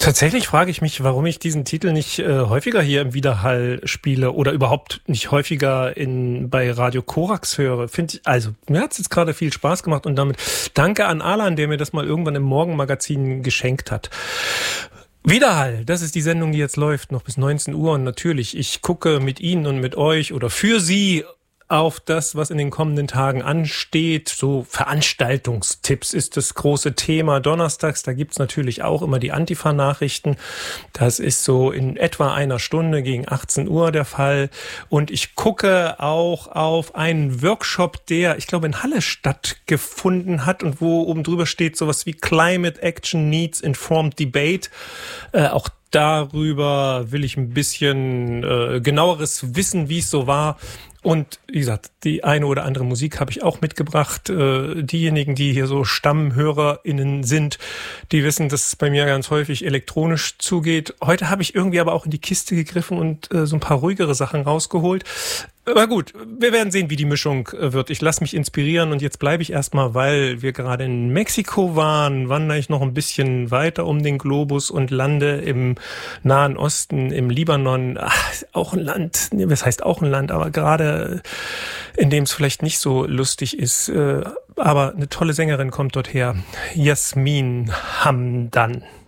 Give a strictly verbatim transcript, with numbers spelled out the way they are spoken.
Tatsächlich frage ich mich, warum ich diesen Titel nicht äh, häufiger hier im Widerhall spiele oder überhaupt nicht häufiger in bei Radio Korax höre. Find ich, also mir hat es jetzt gerade viel Spaß gemacht und damit danke an Alan, der mir das mal irgendwann im Morgenmagazin geschenkt hat. Widerhall, das ist die Sendung, die jetzt läuft, noch bis neunzehn Uhr und natürlich, ich gucke mit Ihnen und mit euch oder für Sie auf das, was in den kommenden Tagen ansteht. So Veranstaltungstipps ist das große Thema donnerstags. Da gibt's natürlich auch immer die Antifa-Nachrichten. Das ist so in etwa einer Stunde gegen achtzehn Uhr der Fall. Und ich gucke auch auf einen Workshop, der, ich glaube, in Halle stattgefunden hat und wo oben drüber steht sowas wie Climate Action Needs Informed Debate. Äh, auch darüber will ich ein bisschen äh, genaueres wissen, wie es so war. Und wie gesagt, die eine oder andere Musik habe ich auch mitgebracht. Äh, diejenigen, die hier so StammhörerInnen sind, die wissen, dass es bei mir ganz häufig elektronisch zugeht. Heute habe ich irgendwie aber auch in die Kiste gegriffen und äh, so ein paar ruhigere Sachen rausgeholt. Aber gut, wir werden sehen, wie die Mischung wird. Ich lasse mich inspirieren und jetzt bleibe ich erstmal, weil wir gerade in Mexiko waren, wandere ich noch ein bisschen weiter um den Globus und lande im Nahen Osten, im Libanon. Ach, auch ein Land, was heißt auch ein Land, aber gerade in dem es vielleicht nicht so lustig ist. Aber eine tolle Sängerin kommt dort her, Jasmin Hamdan.